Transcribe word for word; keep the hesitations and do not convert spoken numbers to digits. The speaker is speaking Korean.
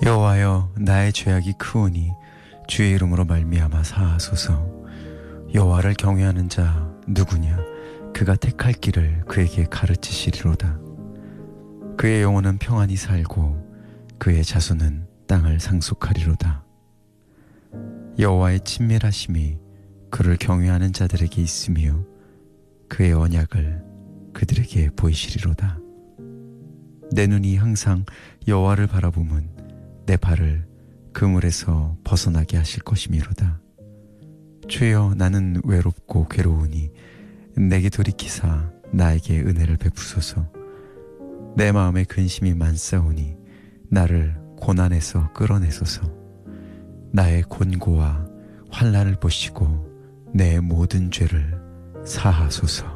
여호와여, 나의 죄악이 크오니 주의 이름으로 말미암아 사하소서. 여호와를 경외하는 자 누구냐? 그가 택할 길을 그에게 가르치시리로다. 그의 영혼은 평안히 살고 그의 자손은 땅을 상속하리로다. 여호와의 친밀하심이 그를 경외하는 자들에게 있으며 그의 언약을 그들에게 보이시리로다. 내 눈이 항상 여호와를 바라보면 내 발을 그물에서 벗어나게 하실 것이미로다. 주여, 나는 외롭고 괴로우니 내게 돌이키사 나에게 은혜를 베푸소서. 내 마음에 근심이 많사오니 나를 고난에서 끌어내소서. 나의 곤고와 환난을 보시고 내 모든 죄를 사하소서.